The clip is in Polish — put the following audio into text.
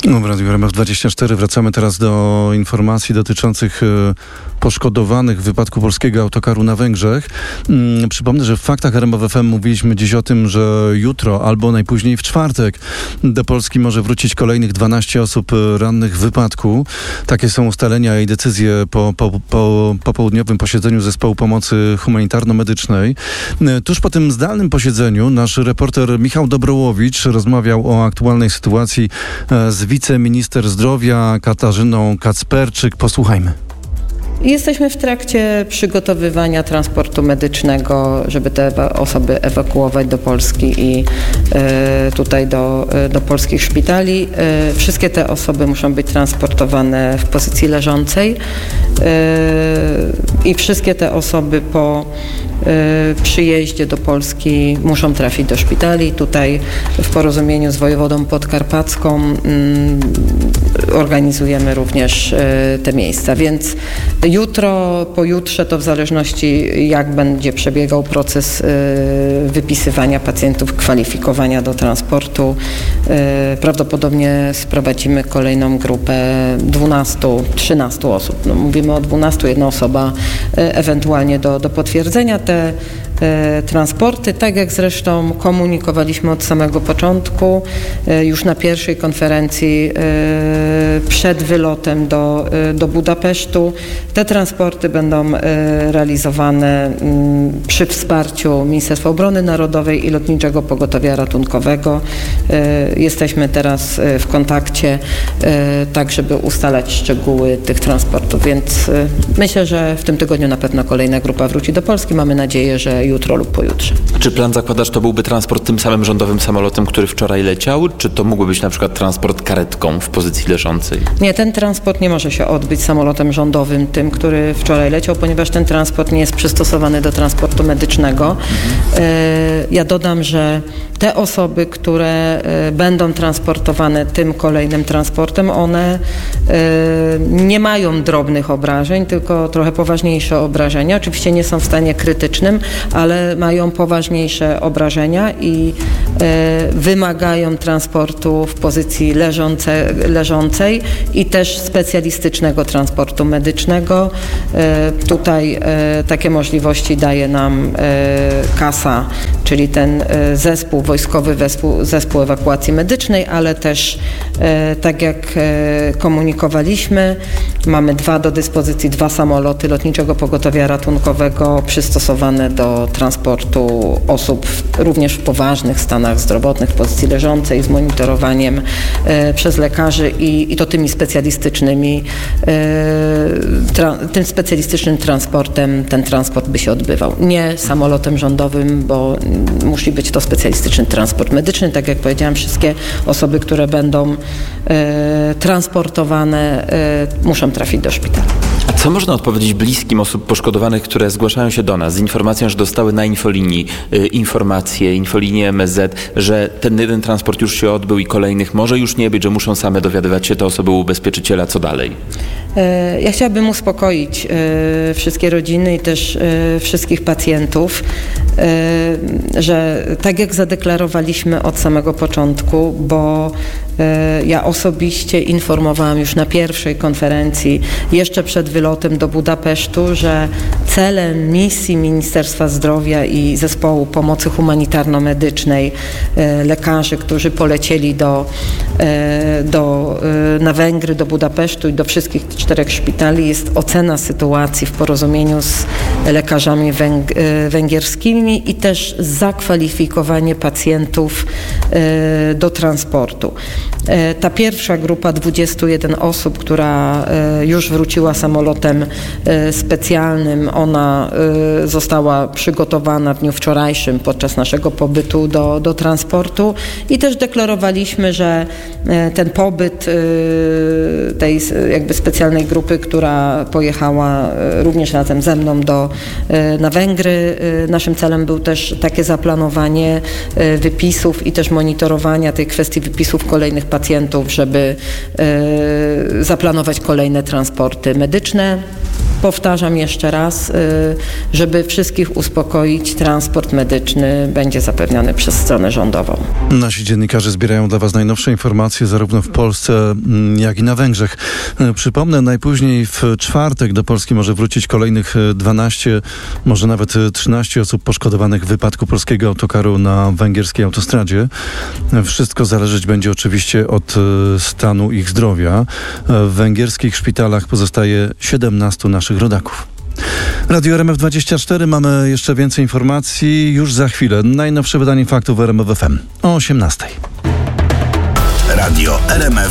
W Radiu RMF24 wracamy teraz do informacji dotyczących poszkodowanych w wypadku polskiego autokaru na Węgrzech. Przypomnę, że w Faktach RMF FM mówiliśmy dziś o tym, że jutro albo najpóźniej w czwartek do Polski może wrócić kolejnych 12 osób rannych w wypadku. Takie są ustalenia i decyzje po popołudniowym posiedzeniu Zespołu Pomocy Humanitarno-Medycznej. Tuż po tym zdalnym posiedzeniu nasz reporter Michał Dobrołowicz rozmawiał o aktualnej sytuacji z wiceminister zdrowia Katarzyną Kacperczyk. Posłuchajmy. Jesteśmy w trakcie przygotowywania transportu medycznego, żeby te osoby ewakuować do Polski i tutaj do polskich szpitali. Wszystkie te osoby muszą być transportowane w pozycji leżącej i wszystkie te osoby po przyjeździe do Polski muszą trafić do szpitali. Tutaj w porozumieniu z wojewodą podkarpacką organizujemy również te miejsca, więc jutro, pojutrze to w zależności jak będzie przebiegał proces wypisywania pacjentów, kwalifikowania do transportu, prawdopodobnie sprowadzimy kolejną grupę 12-13 osób. No, mówimy o 12, jedna osoba ewentualnie do potwierdzenia. Te transporty, tak jak zresztą komunikowaliśmy od samego początku, już na pierwszej konferencji przed wylotem do Budapesztu. Te transporty będą realizowane przy wsparciu Ministerstwa Obrony Narodowej i Lotniczego Pogotowia Ratunkowego. Jesteśmy teraz w kontakcie tak, żeby ustalać szczegóły tych transportów, więc myślę, że w tym tygodniu na pewno kolejna grupa wróci do Polski. Mamy nadzieję, że jutro lub pojutrze. Czy plan zakłada, że to byłby transport tym samym rządowym samolotem, który wczoraj leciał? Czy to mógłby być na przykład transport karetką w pozycji leżącej? Nie, ten transport nie może się odbyć samolotem rządowym, tym, który wczoraj leciał, ponieważ ten transport nie jest przystosowany do transportu medycznego. Ja dodam, że te osoby, które będą transportowane tym kolejnym transportem, one nie mają drobnych obrażeń, tylko trochę poważniejsze obrażenia. Oczywiście nie są w stanie krytycznym, ale mają poważniejsze obrażenia i wymagają transportu w pozycji leżącej i też specjalistycznego transportu medycznego. Tutaj takie możliwości daje nam KASA, czyli ten wojskowy zespół ewakuacji medycznej, ale też tak jak komunikowaliśmy, mamy do dyspozycji 2 samoloty Lotniczego Pogotowia Ratunkowego przystosowane do transportu osób również w poważnych stanach zdrowotnych w pozycji leżącej z monitorowaniem przez lekarzy i to tym specjalistycznym transportem ten transport by się odbywał. Nie samolotem rządowym, bo musi być to specjalistyczny transport medyczny. Tak jak powiedziałam, wszystkie osoby, które będą transportowane, muszą trafić do szpitala. A co można odpowiedzieć bliskim osób poszkodowanych, które zgłaszają się do nas z informacją, że dostały na infolinii infolinię MSZ, że ten jeden transport już się odbył i kolejnych może już nie być, że muszą same dowiadywać się te osoby u ubezpieczyciela, co dalej? Ja chciałabym uspokoić wszystkie rodziny i też wszystkich pacjentów, że tak jak zadeklarowaliśmy od samego początku, bo ja osobiście informowałam już na pierwszej konferencji, jeszcze przed wylotem do Budapesztu, że celem misji Ministerstwa Zdrowia i Zespołu Pomocy Humanitarno-Medycznej, lekarzy, którzy polecieli na Węgry, do Budapesztu i do wszystkich 4 szpitali, jest ocena sytuacji w porozumieniu z lekarzami węgierskimi i też zakwalifikowanie pacjentów do transportu. Ta pierwsza grupa 21 osób, która już wróciła samolotem specjalnym, ona została przygotowana w dniu wczorajszym podczas naszego pobytu do transportu i też deklarowaliśmy, że ten pobyt tej jakby specjalnej grupy, która pojechała również razem ze mną na Węgry, naszym celem był też takie zaplanowanie wypisów i też monitorowania tej kwestii wypisów kolejnych pacjentów, żeby zaplanować kolejne transporty medyczne. powtarzam jeszcze raz, żeby wszystkich uspokoić, transport medyczny będzie zapewniony przez stronę rządową. Nasi dziennikarze zbierają dla Was najnowsze informacje zarówno w Polsce, jak i na Węgrzech. Przypomnę, najpóźniej w czwartek do Polski może wrócić kolejnych 12, może nawet 13 osób poszkodowanych w wypadku polskiego autokaru na węgierskiej autostradzie. Wszystko zależeć będzie oczywiście od stanu ich zdrowia. W węgierskich szpitalach pozostaje 17 naszych rodaków. Radio RMF24, mamy jeszcze więcej informacji już za chwilę. Najnowsze wydanie faktów RMF FM o 18:00. Radio RMF